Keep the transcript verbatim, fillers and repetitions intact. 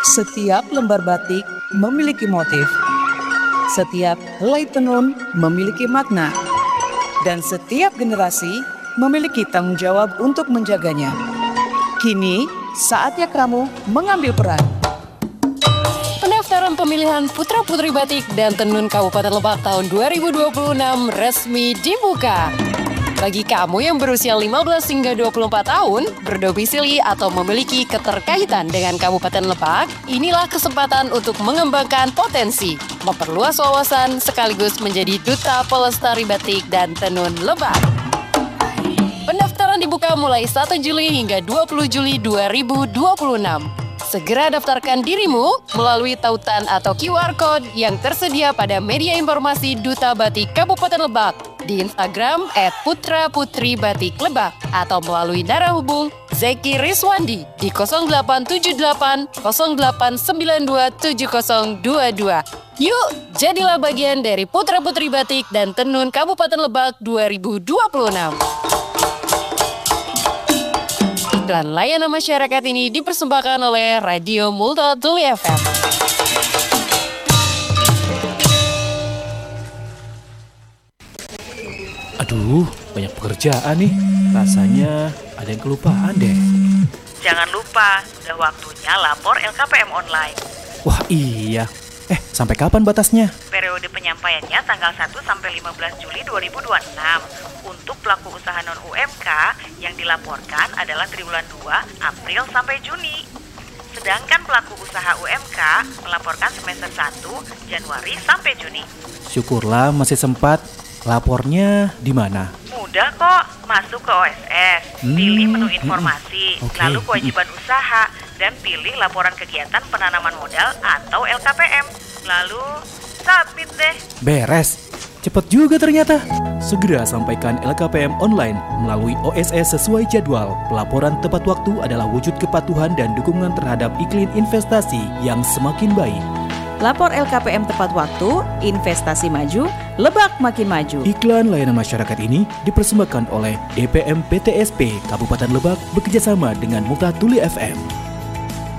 Setiap lembar batik memiliki motif. Setiap helai tenun memiliki makna. Dan setiap generasi memiliki tanggung jawab untuk menjaganya. Kini, saatnya kamu mengambil peran. Pendaftaran pemilihan Putra-Putri Batik dan Tenun Kabupaten Lebak tahun dua ribu dua puluh enam resmi dibuka. Bagi kamu yang berusia lima belas hingga dua puluh empat tahun, berdomisili atau memiliki keterkaitan dengan Kabupaten Lebak, inilah kesempatan untuk mengembangkan potensi, memperluas wawasan sekaligus menjadi duta pelestari batik dan tenun Lebak. Pendaftaran dibuka mulai satu Juli hingga dua puluh Juli dua ribu dua puluh enam. Segera daftarkan dirimu melalui tautan atau Q R Code yang tersedia pada media informasi Duta Batik Kabupaten Lebak di Instagram et putra putri batik lebak atau melalui darah hubung Zeki Rizwandi di nol delapan tujuh delapan nol delapan sembilan dua tujuh nol dua dua. Yuk, jadilah bagian dari Putra-Putri Batik dan Tenun Kabupaten Lebak dua ribu dua puluh enam. Dan layanan masyarakat ini dipersembahkan oleh Radio Multatuli F M. Aduh, banyak pekerjaan nih. Rasanya ada yang kelupaan deh. Jangan lupa, sudah waktunya lapor L K P M online. Wah iya. Eh, sampai kapan batasnya? Periode penyampaiannya tanggal satu sampai lima belas Juli dua ribu dua puluh enam. Untuk pelaku usaha non-U M K yang dilaporkan adalah triwulan dua, April sampai Juni. Sedangkan pelaku usaha U M K melaporkan semester satu, Januari sampai Juni. Syukurlah masih sempat. Lapornya di mana? Mudah kok, masuk ke O S S, Hmm, pilih menu informasi, hmm, okay. lalu kewajiban usaha, dan pilih laporan kegiatan penanaman modal atau L K P M. Lalu, submit deh. Beres. Cepat juga ternyata. Segera sampaikan L K P M online melalui O S S sesuai jadwal. Pelaporan tepat waktu adalah wujud kepatuhan dan dukungan terhadap iklim investasi yang semakin baik. Lapor L K P M tepat waktu, investasi maju, Lebak makin maju. Iklan layanan masyarakat ini dipersembahkan oleh D P M P T S P Kabupaten Lebak bekerjasama dengan Multatuli F M.